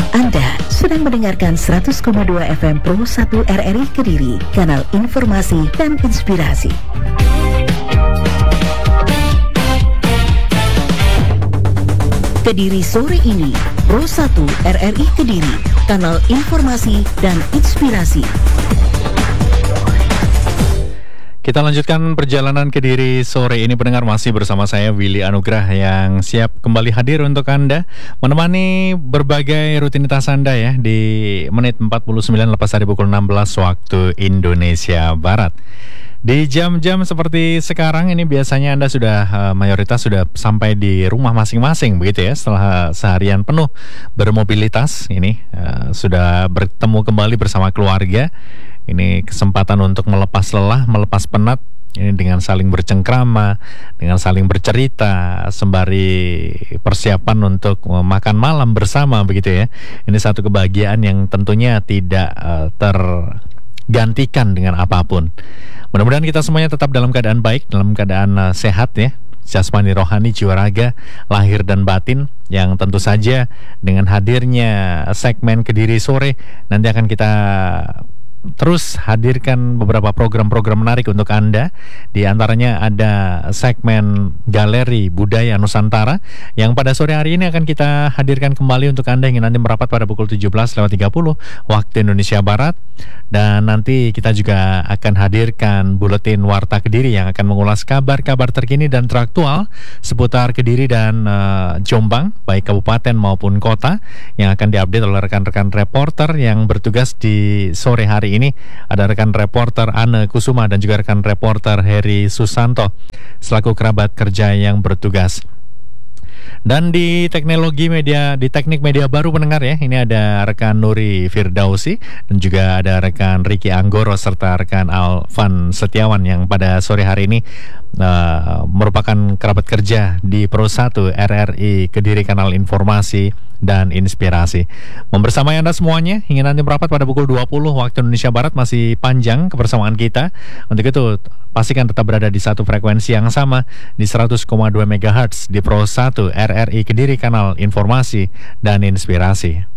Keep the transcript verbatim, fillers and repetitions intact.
Anda sedang mendengarkan seratus koma dua F M Pro satu R R I Kediri, kanal informasi dan inspirasi. Kediri sore ini, Pro satu R R I Kediri, kanal informasi dan inspirasi. Kita lanjutkan perjalanan Kediri sore ini, pendengar, masih bersama saya Willy Anugrah yang siap kembali hadir untuk Anda, menemani berbagai rutinitas Anda ya di menit empat puluh sembilan lepas dari pukul enam belas waktu Indonesia Barat. Di jam-jam seperti sekarang ini biasanya Anda sudah uh, mayoritas sudah sampai di rumah masing-masing begitu ya, setelah seharian penuh bermobilitas ini uh, sudah bertemu kembali bersama keluarga. Ini kesempatan untuk melepas lelah, melepas penat, ini dengan saling bercengkrama, dengan saling bercerita, sembari persiapan untuk makan malam bersama begitu ya. Ini satu kebahagiaan yang tentunya tidak uh, tergantikan dengan apapun. Mudah-mudahan kita semuanya tetap dalam keadaan baik, dalam keadaan uh, sehat ya, jasmani, rohani, jiwa raga, lahir dan batin, yang tentu saja dengan hadirnya segmen Kediri Sore nanti akan kita terus hadirkan beberapa program-program menarik untuk Anda. Di antaranya ada segmen Galeri Budaya Nusantara yang pada sore hari ini akan kita hadirkan kembali untuk Anda yang nanti merapat pada pukul tujuh belas lewat tiga puluh waktu Indonesia Barat. Dan nanti kita juga akan hadirkan Buletin Warta Kediri yang akan mengulas kabar-kabar terkini dan teraktual seputar Kediri dan uh, Jombang, baik kabupaten maupun kota, yang akan diupdate oleh rekan-rekan reporter yang bertugas di sore hari ini. Ada rekan reporter Anne Kusuma dan juga rekan reporter Heri Susanto selaku kerabat kerja yang bertugas. Dan di teknologi media, di teknik media baru, pendengar ya, ini ada rekan Nuri Firdausi dan juga ada rekan Ricky Anggoro serta rekan Alvan Setiawan yang pada sore hari ini uh, merupakan kerabat kerja di Pro satu R R I Kediri, kanal informasi dan inspirasi. Membersamai Anda semuanya hingga nanti merapat pada pukul dua puluh waktu Indonesia Barat. Masih panjang kebersamaan kita. Untuk itu pastikan tetap berada di satu frekuensi yang sama di seratus koma dua megahertz di Pro satu R R I Kediri, kanal informasi dan inspirasi.